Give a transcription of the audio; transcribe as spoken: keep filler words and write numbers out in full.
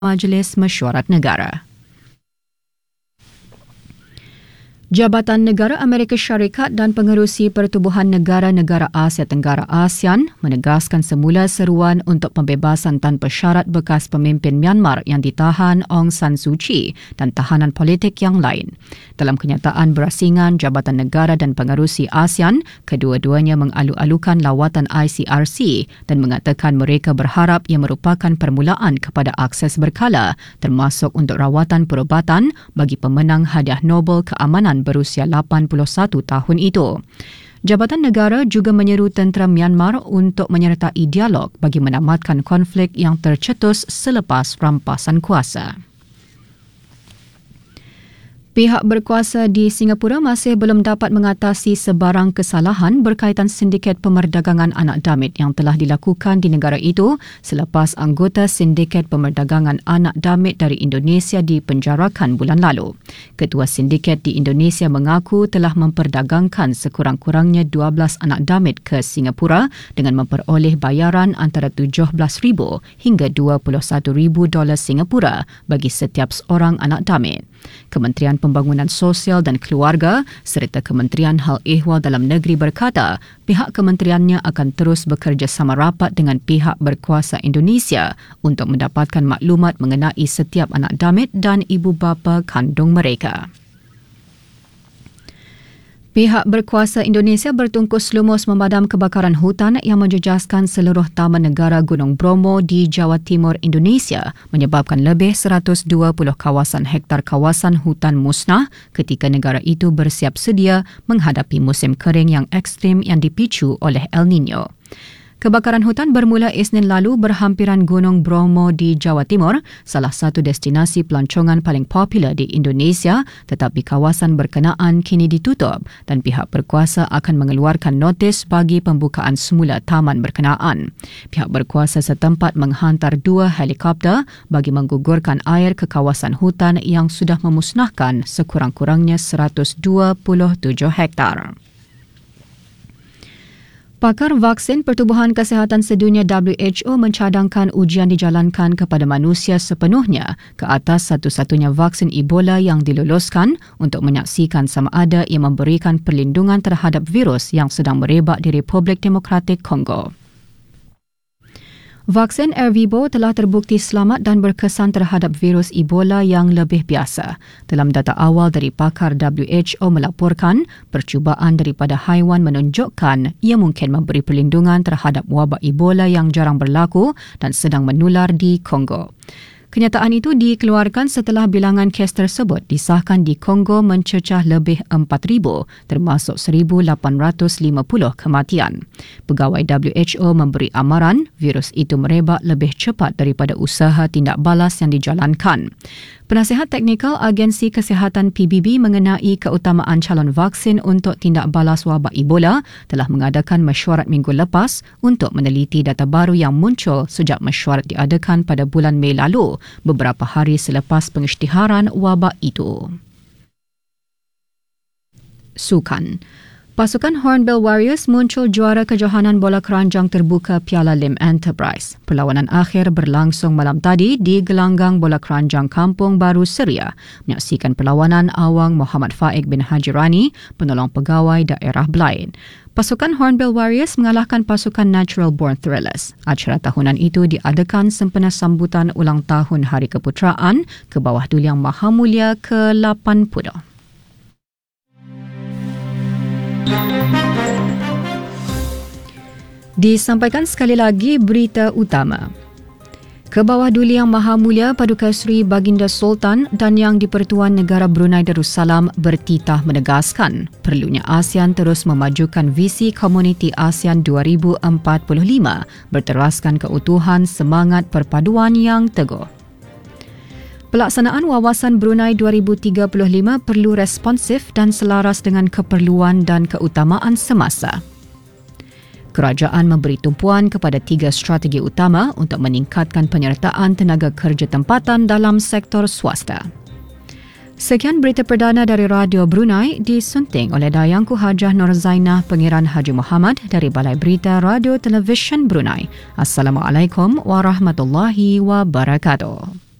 Majlis Mesyuarat Negara. Jabatan Negara Amerika Syarikat dan Pengerusi Pertubuhan Negara-Negara Asia Tenggara ASEAN menegaskan semula seruan untuk pembebasan tanpa syarat bekas pemimpin Myanmar yang ditahan Aung San Suu Kyi dan tahanan politik yang lain. Dalam kenyataan berasingan Jabatan Negara dan Pengerusi ASEAN, kedua-duanya mengalu-alukan lawatan I C R C dan mengatakan mereka berharap ia merupakan permulaan kepada akses berkala termasuk untuk rawatan perubatan bagi pemenang Hadiah Nobel Keamanan berusia lapan puluh satu tahun itu. Jabatan Negara juga menyeru tentera Myanmar untuk menyertai dialog bagi menamatkan konflik yang tercetus selepas rampasan kuasa. Pihak berkuasa di Singapura masih belum dapat mengatasi sebarang kesalahan berkaitan sindiket pemerdagangan anak damit yang telah dilakukan di negara itu selepas anggota sindiket pemerdagangan anak damit dari Indonesia dipenjarakan bulan lalu. Ketua sindiket di Indonesia mengaku telah memperdagangkan sekurang-kurangnya dua belas anak damit ke Singapura dengan memperoleh bayaran antara tujuh belas ribu hingga dua puluh satu ribu dolar Singapura bagi setiap seorang anak damit. Kementerian Pembangunan Sosial dan Keluarga serta Kementerian Hal Ehwal Dalam Negeri berkata pihak kementeriannya akan terus bekerjasama rapat dengan pihak berkuasa Indonesia untuk mendapatkan maklumat mengenai setiap anak damit dan ibu bapa kandung mereka. Pihak berkuasa Indonesia bertungkus lumus memadam kebakaran hutan yang menjejaskan seluruh Taman Negara Gunung Bromo di Jawa Timur Indonesia menyebabkan lebih seratus dua puluh kawasan hektar kawasan hutan musnah ketika negara itu bersiap sedia menghadapi musim kering yang ekstrim yang dipicu oleh El Nino. Kebakaran hutan bermula Isnin lalu berhampiran Gunung Bromo di Jawa Timur, salah satu destinasi pelancongan paling popular di Indonesia, tetapi kawasan berkenaan kini ditutup dan pihak berkuasa akan mengeluarkan notis bagi pembukaan semula taman berkenaan. Pihak berkuasa setempat menghantar dua helikopter bagi menggugurkan air ke kawasan hutan yang sudah memusnahkan sekurang-kurangnya seratus dua puluh tujuh hektar. Pakar vaksin Pertubuhan Kesihatan Sedunia W H O mencadangkan ujian dijalankan kepada manusia sepenuhnya ke atas satu-satunya vaksin Ebola yang diluluskan untuk menyaksikan sama ada ia memberikan perlindungan terhadap virus yang sedang merebak di Republik Demokratik Kongo. Vaksin Ervebo telah terbukti selamat dan berkesan terhadap virus Ebola yang lebih biasa. Dalam data awal dari pakar W H O melaporkan, percubaan daripada haiwan menunjukkan ia mungkin memberi perlindungan terhadap wabak Ebola yang jarang berlaku dan sedang menular di Kongo. Kenyataan itu dikeluarkan setelah bilangan kes tersebut disahkan di Kongo mencecah lebih empat ribu termasuk seribu lapan ratus lima puluh kematian. Pegawai W H O memberi amaran virus itu merebak lebih cepat daripada usaha tindak balas yang dijalankan. Penasihat teknikal Agensi Kesihatan P B B mengenai keutamaan calon vaksin untuk tindak balas wabak Ebola telah mengadakan mesyuarat minggu lepas untuk meneliti data baru yang muncul sejak mesyuarat diadakan pada bulan Mei lalu, beberapa hari selepas pengisytiharan wabak itu. Sukan. Pasukan Hornbill Warriors muncul juara kejohanan bola keranjang terbuka Piala Lim Enterprise. Perlawanan akhir berlangsung malam tadi di gelanggang bola keranjang Kampung Baru Seria. Menyaksikan perlawanan awang Muhammad Faik bin Haji Rani, penolong pegawai daerah Blain. Pasukan Hornbill Warriors mengalahkan pasukan Natural Born Thrillers. Acara tahunan itu diadakan sempena sambutan ulang tahun Hari Keputeraan ke bawah Duli Yang Maha Mulia ke lapan puluh. Disampaikan sekali lagi berita utama. Ke bawah Duli Yang Maha Mulia Paduka Seri Baginda Sultan dan Yang di-Pertuan Negara Brunei Darussalam bertitah menegaskan perlunya ASEAN terus memajukan visi Komuniti ASEAN dua ribu empat puluh lima berteraskan keutuhan semangat perpaduan yang teguh. Pelaksanaan Wawasan Brunei dua ribu tiga puluh lima perlu responsif dan selaras dengan keperluan dan keutamaan semasa. Kerajaan memberi tumpuan kepada tiga strategi utama untuk meningkatkan penyertaan tenaga kerja tempatan dalam sektor swasta. Sekian berita perdana dari Radio Brunei disunting oleh Dayangku Hajah Nur Zainah Pangeran Haji Muhammad dari Balai Berita Radio Televisyen Brunei. Assalamualaikum warahmatullahi wabarakatuh.